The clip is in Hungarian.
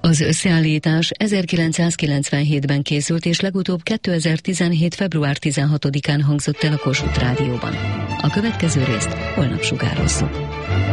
Az összeállítás 1997-ben készült, és legutóbb 2017. február 16-án hangzott el a Kossuth Rádióban. A következő részt holnap sugározzuk.